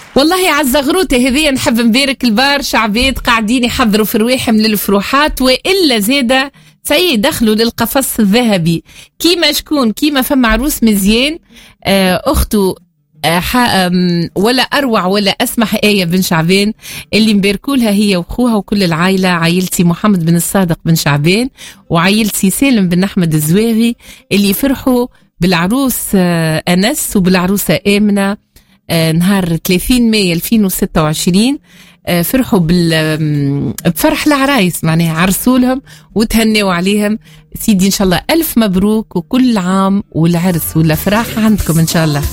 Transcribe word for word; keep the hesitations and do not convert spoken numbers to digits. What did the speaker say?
والله عالزغروطة هذه نحب نبارك البار شعبيت قاعدين يحضروا في رواحهم للفروحات، وإلا زيادة سي دخلوا للقفص الذهبي كيما شكون كيما فما عروس مزيان أخته ولا أروع ولا أسمح آية بن شعبان اللي مباركولها هي وأخوها وكل العائلة، عائلتي محمد بن الصادق بن شعبان وعائلتي سالم بن أحمد الزواغي اللي فرحوا بالعروس أنس وبالعروسة آمنة نهار ثلاثين مايو ألفين وستة وعشرين. فرحوا بفرح العرايس معناها عرسولهم وتهنوا عليهم. سيدي إن شاء الله ألف مبروك وكل عام والعرس والأفراح عندكم إن شاء الله.